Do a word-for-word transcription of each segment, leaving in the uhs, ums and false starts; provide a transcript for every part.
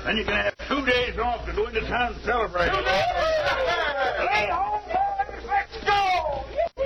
Then you can have two days off to go into town and celebrate. Two days? Lay home, boys. Let's go.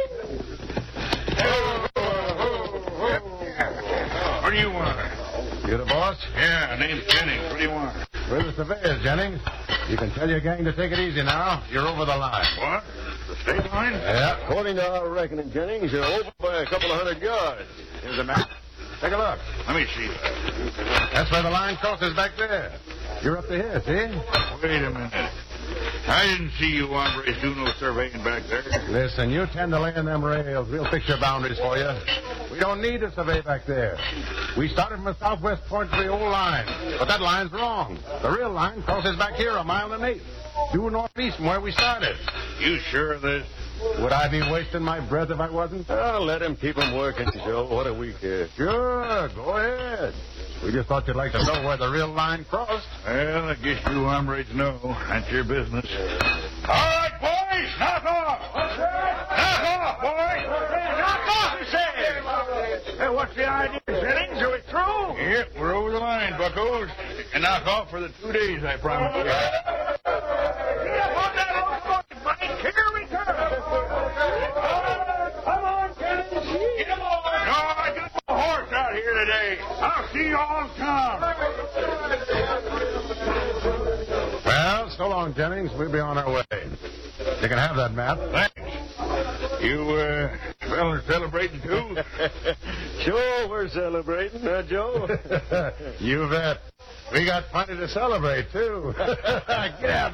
What do you want? You the boss? Yeah, name's Jennings. What do you want? We're the surveyors, Jennings. You can tell your gang to take it easy now. You're over the line. What? The state line? Yeah. According to our reckoning, Jennings, you're over by a couple of hundred yards. Here's a map. Take a look. Let me see that. That's where the line crosses back there. You're up to here, see? Wait a minute. I didn't see you hombres do no surveying back there. Listen, you tend to lay in them rails. We'll fix your boundaries for you. We don't need to survey back there. We started from the southwest point to the old line. But that line's wrong. The real line crosses back here a mile and an eighth. Due northeast from where we started. You sure of this? Would I be wasting my breath if I wasn't? Oh, let him keep him working, Joe. What do we care? Sure, go ahead. We just thought you'd like to know where the real line crossed. Well, I guess you hombres know. That's your business. All right, boys, knock off. What's that? Knock off, boys. Knock off, he said. Hey, what's the idea, Jennings? Are we through? Yep, we're over the line, buckos. And knock off for the two days I promised you. Get up on that old foot, Mike. Here we come. Come on, Jennings. Get him on. No, I got my horse out here today. I'll see you all come. Well, so long, Jennings. We'll be on our way. You can have that map. Thanks. You, uh, fellas celebrating too? Sure, we're celebrating, huh, Joe? You bet. We got plenty to celebrate, too. Get out.